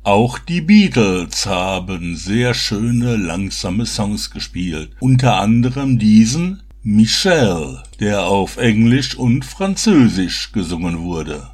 Auch die Beatles haben sehr schöne, langsame Songs gespielt. Unter anderem diesen Michelle, der auf Englisch und Französisch gesungen wurde.